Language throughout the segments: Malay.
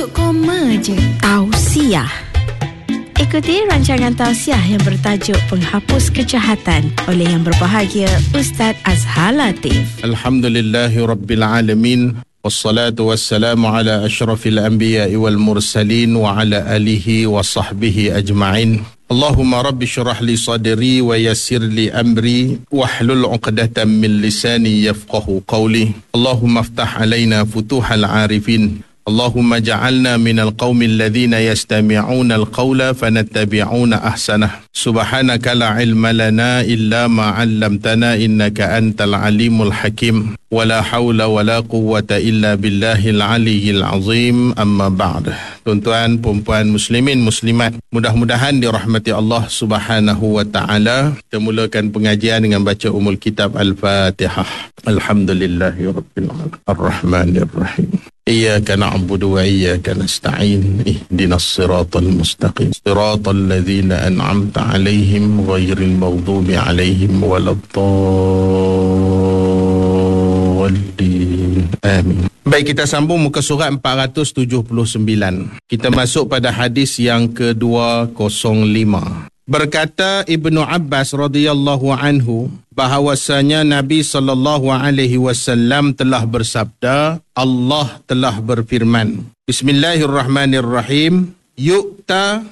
Koma je. Tausiah. Ikuti rancangan tausiah yang bertajuk Penghapus Kejahatan oleh yang berbahagia Ustaz Azhar Latif. Alhamdulillahi Rabbil Alamin. Wassalatu wassalamu ala ashrafil anbiya'i wal mursalin wa ala alihi wa sahbihi ajma'in. Allahumma rabbi syrah li sadri wa yassir li amri wahlul 'uqdatam min lisani yafqahu qawli. Allahumma aftah alaina futuhal 'arifin. Allahumma ja'alna minal qaumil ladzina yastami'una al-qawla fanattabi'una ahsanah. Subhanaka la ilma lana illa ma 'allamtana innaka antal alimul hakim. Wala haula wala quwwata illa billahil aliyyil azim. Amma ba'd. Tuan-tuan, puan-puan, muslimin, muslimat, mudah-mudahan dirahmati Allah Subhanahu wa taala. Kita mulakan pengajian dengan baca umul kitab Al-Fatihah. Alhamdulillahirabbil alamin. Arrahmanir rahim. Iyyaka na'budu wa iyyaka nasta'in. Ihdinas siratal mustaqim. Siratal ladzina an'amta 'alaihim ghairil maghdubi 'alaihim waladdallin. Amin. Baik, kita sambung muka surat 479. Kita masuk pada hadis yang ke-205. Berkata Ibnu Abbas radhiyallahu anhu bahawasanya Nabi sallallahu alaihi wasallam telah bersabda, Allah telah berfirman, Bismillahirrahmanirrahim, yu'ta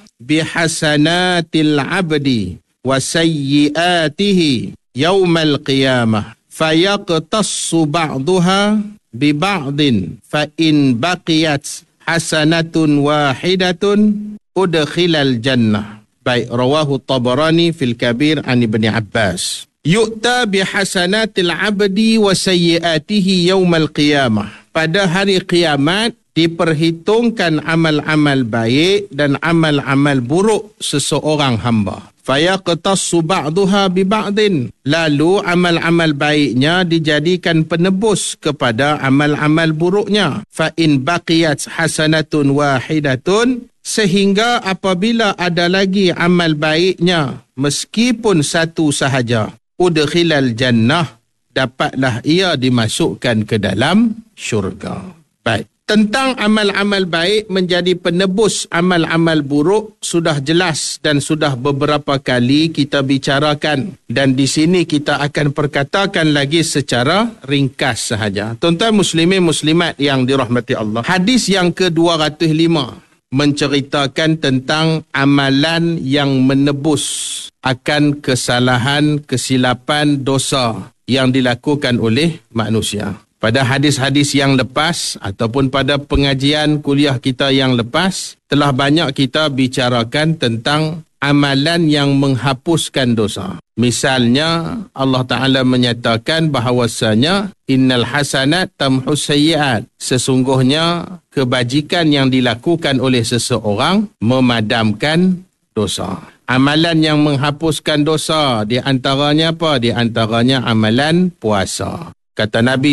bihasanatil abdi wa sayyiatihi yaumal qiyamah fayaqtassu ba'daha bi ba'din fa in baqiyat hasanatun wahidatun udkhilal jannah. Baik, rawahu Tabarani fil Kabir an Ibni Abbas. Yu'ta bihasanatil abdi wa sayyiatihi yaumal qiyamah. Pada hari kiamat diperhitungkan amal-amal baik dan amal-amal buruk seseorang hamba. Fayaqtassu ba'daha bi ba'din. Lalu amal-amal baiknya dijadikan penebus kepada amal-amal buruknya. Fa in baqiyat hasanatun wahidatun, sehingga apabila ada lagi amal baiknya meskipun satu sahaja, udkhilal jannah, dapatlah ia dimasukkan ke dalam syurga. Baik. Tentang amal-amal baik menjadi penebus amal-amal buruk sudah jelas dan sudah beberapa kali kita bicarakan, dan di sini kita akan perkatakan lagi secara ringkas sahaja. Tuan-tuan muslimin muslimat yang dirahmati Allah, hadis yang ke-205 menceritakan tentang amalan yang menebus akan kesalahan, kesilapan, dosa yang dilakukan oleh manusia. Pada hadis-hadis yang lepas ataupun pada pengajian kuliah kita yang lepas, telah banyak kita bicarakan tentang amalan yang menghapuskan dosa. Misalnya Allah Ta'ala menyatakan bahawasanya innal hasanat tamhus sayyiat. Sesungguhnya kebajikan yang dilakukan oleh seseorang memadamkan dosa. Amalan yang menghapuskan dosa di antaranya apa? Di antaranya amalan puasa. Kata Nabi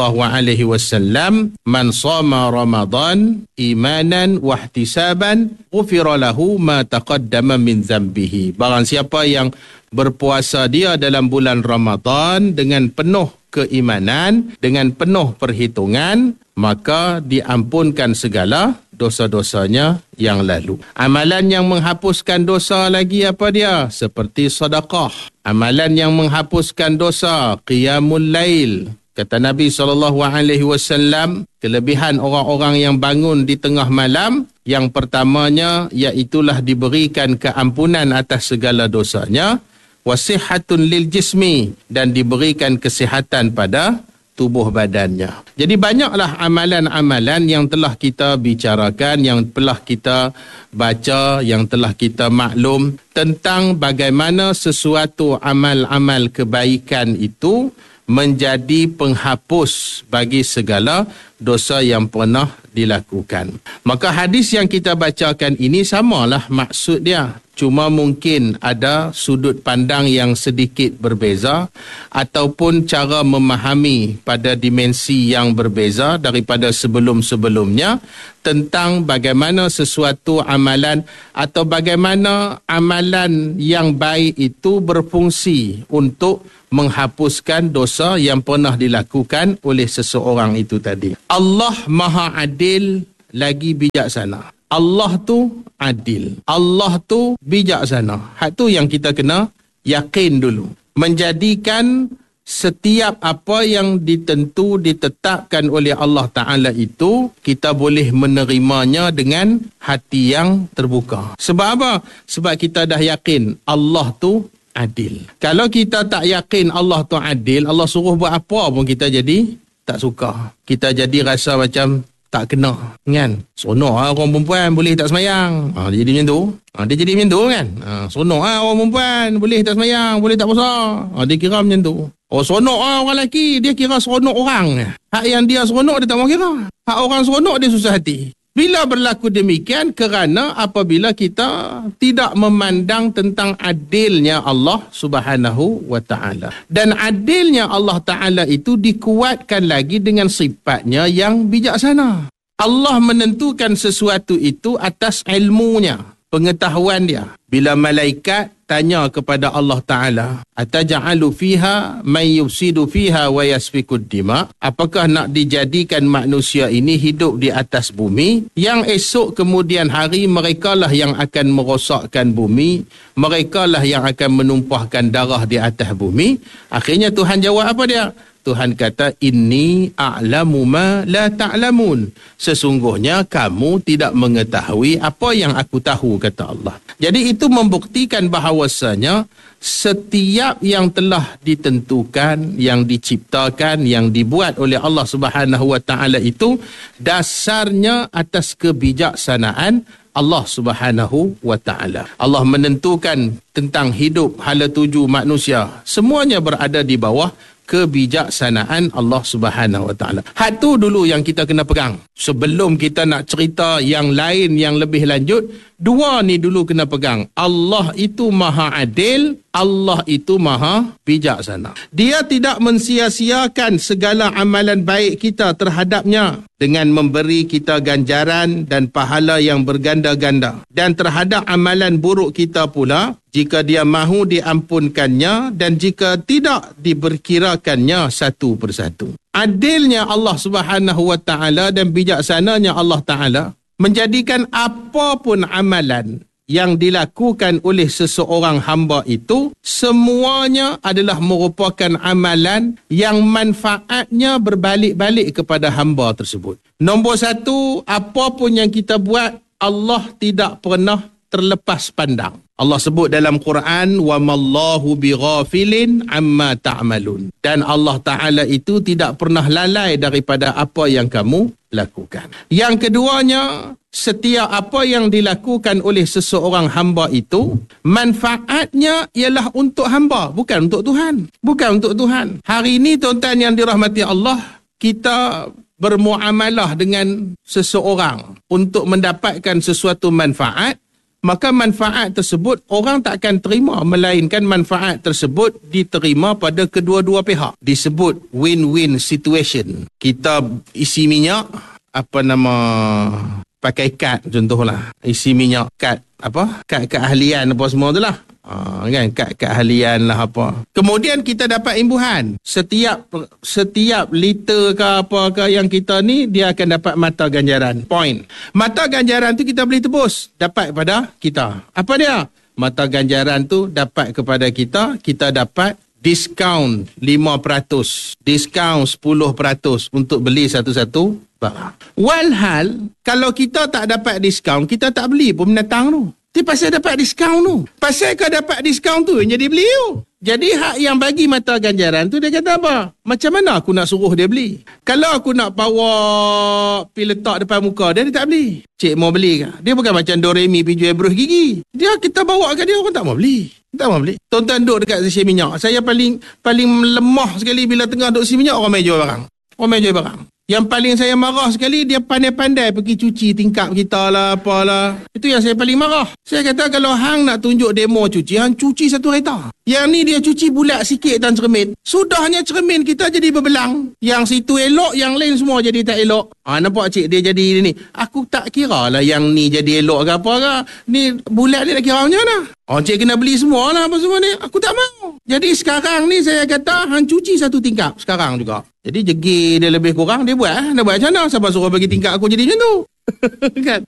SAW, man shoma Ramadan imanan wahtisaban ghufira lahu ma taqaddama min dhanbihi. Barang siapa yang berpuasa dia dalam bulan Ramadan dengan penuh keimanan, dengan penuh perhitungan, maka diampunkan segala dosa-dosanya yang lalu. Amalan yang menghapuskan dosa lagi apa dia? Seperti sedekah. Amalan yang menghapuskan dosa, qiyamul lail. Kata Nabi SAW, kelebihan orang-orang yang bangun di tengah malam, yang pertamanya iaitulah diberikan keampunan atas segala dosanya, wasihatun lil jismi, dan diberikan kesihatan pada tubuh badannya. Jadi banyaklah amalan-amalan yang telah kita bicarakan, yang telah kita baca, yang telah kita maklum tentang bagaimana sesuatu amal-amal kebaikan itu menjadi penghapus bagi segala dosa yang pernah dilakukan. Maka hadis yang kita bacakan ini samalah maksud dia. Cuma mungkin ada sudut pandang yang sedikit berbeza ataupun cara memahami pada dimensi yang berbeza daripada sebelum-sebelumnya tentang bagaimana sesuatu amalan atau bagaimana amalan yang baik itu berfungsi untuk menghapuskan dosa yang pernah dilakukan oleh seseorang itu tadi. Allah Maha Adil lagi bijaksana. Allah tu adil. Allah tu bijaksana. Hak tu yang kita kena yakin dulu. Menjadikan setiap apa yang ditetapkan oleh Allah Ta'ala itu, kita boleh menerimanya dengan hati yang terbuka. Sebab apa? Sebab kita dah yakin Allah tu adil. Kalau kita tak yakin Allah tu adil, Allah suruh buat apa pun kita jadi tak suka. Kita jadi rasa macam tak kena, kan? Seronok lah orang perempuan boleh tak semayang. Dia jadi macam tu. Dia jadi macam tu, kan? Seronok lah orang perempuan boleh tak semayang, boleh tak puasa. Dia kira macam tu. Seronok lah orang lelaki, dia kira seronok orang. Hak yang dia seronok, dia tak mau kira. Hak orang seronok, dia susah hati. Bila berlaku demikian, kerana apabila kita tidak memandang tentang adilnya Allah Subhanahu wa ta'ala. Dan adilnya Allah Ta'ala itu dikuatkan lagi dengan sifatnya yang bijaksana. Allah menentukan sesuatu itu atas ilmunya, pengetahuan dia. Bila malaikat tanya kepada Allah Ta'ala, ataja'alu fiha man yufsidu fiha wa yasfikud dima, apakah nak dijadikan manusia ini hidup di atas bumi, yang esok kemudian hari merekalah yang akan merosakkan bumi, merekalah yang akan menumpahkan darah di atas bumi. Akhirnya Tuhan jawab apa dia? Tuhan kata, inni a'lamu ma la ta'lamun. Sesungguhnya kamu tidak mengetahui apa yang aku tahu, kata Allah. Jadi itu membuktikan bahawasanya setiap yang telah ditentukan, yang diciptakan, yang dibuat oleh Allah Subhanahu wa ta'ala itu dasarnya atas kebijaksanaan Allah Subhanahu wa ta'ala. Allah menentukan tentang hidup hala tuju manusia. Semuanya berada di bawah kebijaksanaan Allah Subhanahu wa ta'ala. Hak tu dulu yang kita kena pegang. Sebelum kita nak cerita yang lain yang lebih lanjut, dua ni dulu kena pegang. Allah itu maha adil, Allah itu maha bijaksana. Dia tidak mensia-siakan segala amalan baik kita terhadapnya dengan memberi kita ganjaran dan pahala yang berganda-ganda. Dan terhadap amalan buruk kita pula, jika dia mahu diampunkannya dan jika tidak diperkirakannya satu persatu. Adilnya Allah Subhanahu wa ta'ala dan bijaksananya Allah Ta'ala menjadikan apapun amalan yang dilakukan oleh seseorang hamba itu, semuanya adalah merupakan amalan yang manfaatnya berbalik-balik kepada hamba tersebut. Nombor satu, apapun yang kita buat, Allah tidak pernah terlepas pandang. Allah sebut dalam Quran, wa mallahu bighafilin amma ta'malun. Dan Allah Ta'ala itu tidak pernah lalai daripada apa yang kamu lakukan. Yang keduanya, setiap apa yang dilakukan oleh seseorang hamba itu, manfaatnya ialah untuk hamba, bukan untuk Tuhan. Bukan untuk Tuhan. Hari ini tuan-tuan yang dirahmati Allah, kita bermuamalah dengan seseorang untuk mendapatkan sesuatu manfaat, maka manfaat tersebut orang tak akan terima, melainkan manfaat tersebut diterima pada kedua-dua pihak. Disebut win-win situation. Kita isi minyak, pakai kad contohlah. Isi minyak kad kad keahlian apa semua tu lah. Kan, kad keahlian lah apa. Kemudian kita dapat imbuhan. Setiap liter ke apa ke yang kita ni, dia akan dapat mata ganjaran, point. Mata ganjaran tu kita boleh tebus, dapat pada kita. Apa dia? Mata ganjaran tu dapat kepada kita dapat diskaun 5%, diskaun 10% untuk beli satu-satu barang. Walhal, kalau kita tak dapat diskaun, kita tak beli pun binatang tu. Tapi pasal dapat diskaun tu. Pasal kau dapat diskaun tu, jadi beli tu. Jadi hak yang bagi mata ganjaran tu, dia kata apa? Macam mana aku nak suruh dia beli? Kalau aku nak bawa pergi letak depan muka dia, dia tak beli. Cik mau beli ke? Dia bukan macam Doremi pergi jual brush gigi. Dia kita bawa kat dia, orang tak mau beli. Tak mau beli. Tuan-tuan duduk dekat stesen minyak. Saya paling lemah sekali bila tengah duduk stesen minyak, orang main jual barang. Orang main jual barang. Yang paling saya marah sekali, dia pandai-pandai pergi cuci tingkap kita lah, apalah. Itu yang saya paling marah. Saya kata kalau hang nak tunjuk demo cuci, hang cuci satu kereta. Yang ni dia cuci bulat sikit dan cermin. Sudahnya cermin kita jadi berbelang. Yang situ elok, yang lain semua jadi tak elok. Nampak cik dia jadi ni. Aku tak kira lah yang ni jadi elok ke apa ke. Ni bulat ni nak kira macam mana? Cik kena beli semua lah apa semua ni. Aku tak mau. Jadi sekarang ni saya kata hang cuci satu tingkap sekarang juga. Jadi jegi dia lebih kurang, dia buat. Dia buat macam mana? Siapa suruh bagi tingkap aku jadi macam tu? Kan?